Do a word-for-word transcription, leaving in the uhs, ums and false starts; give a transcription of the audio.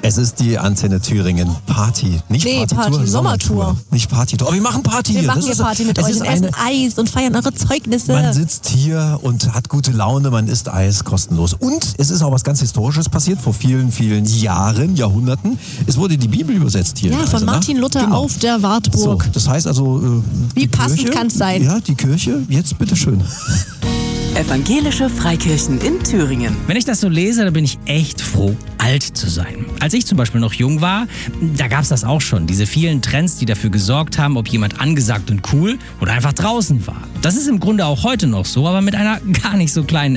Es ist die Antenne Thüringen Party. Nicht Nee, Partytour, Party, Sommertour. Nicht Partytour. Aber wir machen Party Wir hier. machen Das hier ist, Party mit es euch ist und eine, essen Eis und feiern eure Zeugnisse. Man sitzt hier und hat gute Laune, man isst Eis kostenlos. Und es ist auch was ganz Historisches passiert vor vielen, vielen Jahren, Jahrhunderten. Es wurde die Bibel übersetzt hier. Ja, also, von Martin ne? Luther Genau. auf der So, Wartburg. das heißt also, äh, Wie die passend Kirche, kann's sein? Ja, die Kirche, jetzt bitteschön. Evangelische Freikirchen in Thüringen. Wenn ich das so lese, dann bin ich echt froh, alt zu sein. Als ich zum Beispiel noch jung war, da gab es das auch schon. Diese vielen Trends, die dafür gesorgt haben, ob jemand angesagt und cool oder einfach draußen war. Das ist im Grunde auch heute noch so, aber mit einer gar nicht so kleinen